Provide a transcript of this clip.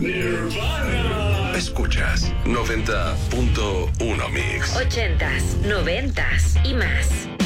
Nirvana. Escuchas 90.1 Mix. 80s, 90s y más.